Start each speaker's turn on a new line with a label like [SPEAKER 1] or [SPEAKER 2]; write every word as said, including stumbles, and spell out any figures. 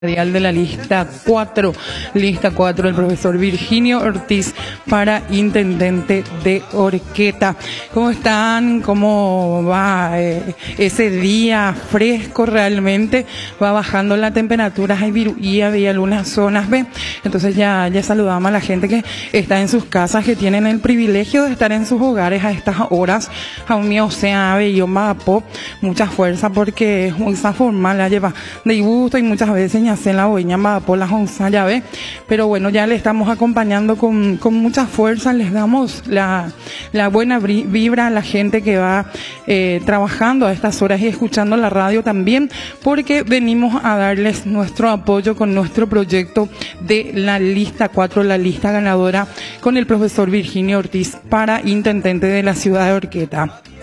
[SPEAKER 1] de la lista cuatro, lista cuatro del profesor Virginio Ortiz para intendente de Horqueta. ¿Cómo están? ¿Cómo va eh, ese día fresco realmente? Va bajando la temperatura, hay viruía, había algunas zonas, ¿ve? Entonces ya, ya saludamos a la gente que está en sus casas, que tienen el privilegio de estar en sus hogares a estas horas. A un mío sea ave y pop, mucha fuerza porque es muy formal, la lleva de gusto y muchas veces en la boina por la onza, ya ve, pero bueno, ya le estamos acompañando con, con mucha fuerza, les damos la, la buena vibra a la gente que va eh, trabajando a estas horas y escuchando la radio también, porque venimos a darles nuestro apoyo con nuestro proyecto de la lista cuatro, la lista ganadora con el profesor Virginio Ortiz para intendente de la ciudad de Horqueta.